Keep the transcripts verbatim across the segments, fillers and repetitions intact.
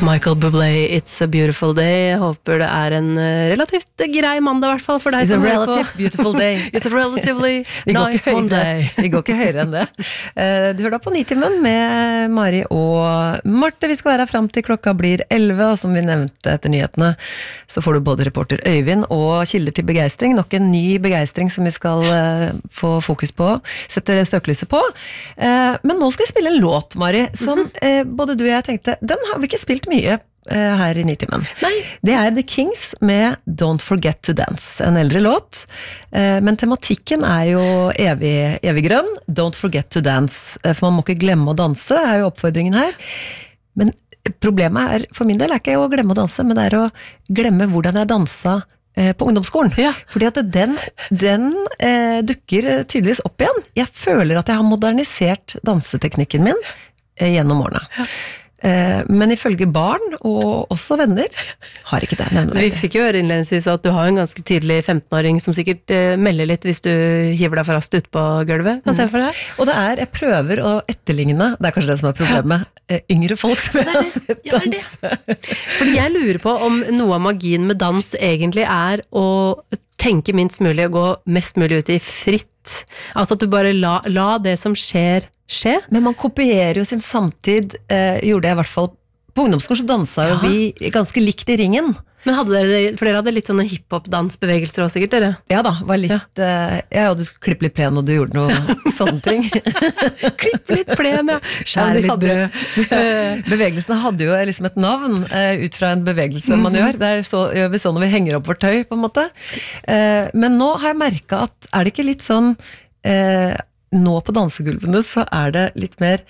Michael Bublé, It's a Beautiful Day. Jeg håper det er en relativt grei mandag, I hvert fall, for deg It's som a hører på. relatively beautiful day. It's a relatively nice Monday. Vi går ikke høyere enn det. Du hører da på Nitimen med Mari og Marte. Vi skal være her frem til klokka blir elleve, og som vi nevnte etter nyhetene, så får du både reporter Øyvind og kilder til begeistring. Nok en ny begeistring som vi skal få fokus på, sette søkelyset på. Men nå skal vi spille en låt, Mari, som mm-hmm. både du og jeg tenkte, den har vi ikke spilt mye her I Nitimen. Nei. Det er The Kings med Don't Forget to Dance, en eldre låt, men tematikken er jo evig, evig grønn. Don't forget to dance, for man må ikke glemme å danse, er jo oppfordringen her. Men problemet er, for min del er ikke å glemme å danse, men det er å glemme hvordan jeg dansa på ungdomsskolen. Ja. Fordi at den, den eh, dukker tydeligvis opp igjen. Jeg føler at jeg har modernisert danseteknikken min eh, gjennom årene. Ja. Men ifølge barn og også venner har ikke det nevnt. Vi fikk jo høre innledningsvis at du har en ganske tydelig femtenåring som sikkert uh, melder litt hvis du hiver deg for raskt ut på gulvet. Kan mm. se for deg? Og det er, jeg prøver å etterligne, det er kanskje det som er problemet, ja. yngre folk som jeg har sett danse. Fordi jeg lurer på om noe av magien med dans egentlig er å tenke minst mulig og gå mest mulig ut I fritt. Altså at du bare la, la det som skjer skje. Men man kopierer jo sin samtid, eh, gjorde jeg I hvert fall på ungdomsskolen, så dansa jo vi ganske likt I ringen. Men hadde dere, for dere hadde litt sånne hiphop-dansbevegelser også sikkert, dere? Ja da, var litt, ja, eh, ja du skulle klippe litt plen og du gjorde noe sånne ting. Klippe litt plen, ja. Skjære litt brød. Bevegelsene hadde jo liksom et navn eh, ut fra en bevegelse man gjør. Det er så, gjør vi så når vi henger opp vårt tøy, på en måte. Eh, men nå har jeg merket at, er det ikke litt sånn, eh, nå på dansegulvene så er det litt mer,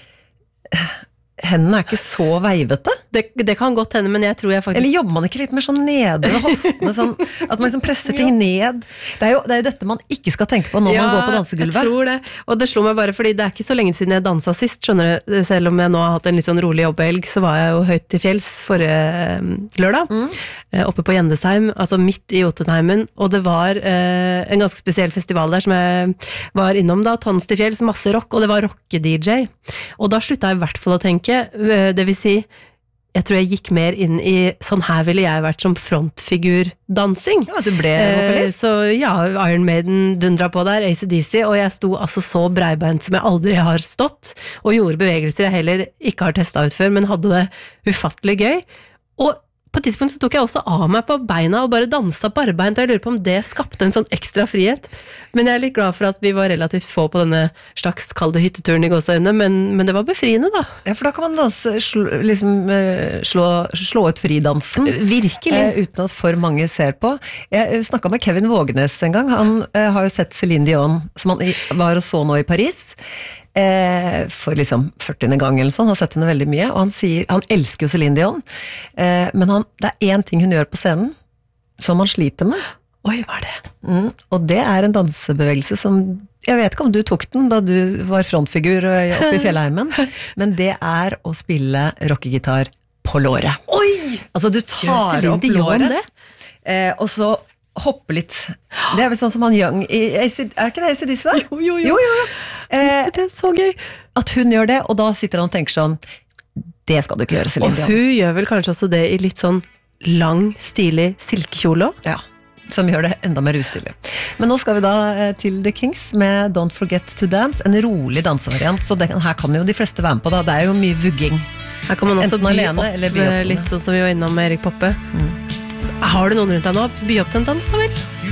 hendene er ikke så veivete. Det, det kan godt hende, men jeg tror jeg faktisk... Eller jobber man ikke litt mer sånn nede ved hoftene, sånn, at man liksom presser ting ned? Det er, jo, det er jo dette man ikke skal tenke på når ja, man går på dansegulvet. Ja, jeg tror det. Og det slo meg bare, fordi det er ikke så lenge siden jeg danset sist, skjønner du? Selv om jeg nå har hatt en litt sånn rolig jobbhelg, så var jeg jo høyt til fjells forrige lørdag, mm. oppe på Gjendesheim, altså midt I Jotunheimen, og det var eh, en ganske spesiell festival der som jeg var innom da, Tons til fjells, masse rock, og det var rocke-D J. Og da sluttet jeg I hvert fall å tenke, det vil si, jeg tror jeg gikk mer inn I sånn her ville jeg vært som frontfigur-dansing. Ja, du ble vokalist. Eh, så ja, Iron Maiden dundra på der, A C D C, og jeg sto altså så breibeint som jeg aldri har stått, og gjorde bevegelser jeg heller ikke har testet ut før, men hadde det ufattelig gøy. Og på et tidspunkt så tok jeg også av meg på beina og bare danset barbeint, og jeg lurer på om det skapte en sånn ekstra frihet. Men jeg er litt glad for at vi var relativt få på denne slags kalde hytteturen I gåseøyne, men, men det var befriende da. Ja, for da kan man danse, sl, liksom slå, slå ut fridansen. Virkelig. Eh, uten at for mange ser på. Jeg snakket med Kevin Vågenes en gang, han eh, har jo sett Celine Dion, som han var og så nå I Paris, Eh, for liksom førtiende gang eller sånn, han har sett henne veldig mye, og han sier, han elsker jo Celine Dion, eh, men han, det er en ting hun gjør på scenen, som han sliter med. Oi, hva er det? Mm, og det er en dansebevegelse som, jeg vet ikke om du tok den da du var frontfigur oppe I Fjellheimen, men det er å spille rockegitar på låret. Oi! Altså du tar opp låret, eh, og så hoppe litt. Det er vel sånn som han Young I, er ikke det A C D C da? Jo, jo, jo. jo, jo, jo. Eh, det er så gøy. At hun gjør det, og da sitter han og tenker sånn, det skal du ikke gjøre, Celine Dion. Og hun gjør vel kanskje også det I litt sånn lang, stilig silkekjole også? Ja, som gjør det enda mer ustilig. Men nå skal vi da til The Kings med Don't Forget to Dance, en rolig dansevariant, så den her kan jo de fleste være med på da, det er jo mye vugging. Her kan man også Enten by alene, opp, eller by opp litt sånn som vi var innom med Erik Poppe. Mm. Har du noen rundt deg nå? By opp til en dans da vel?